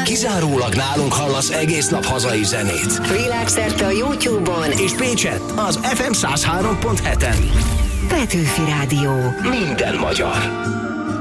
Kizárólag nálunk hallasz egész nap hazai zenét. Világszerte a YouTube-on és Pécset az FM 103.7-en. Petőfi Rádió. Minden magyar.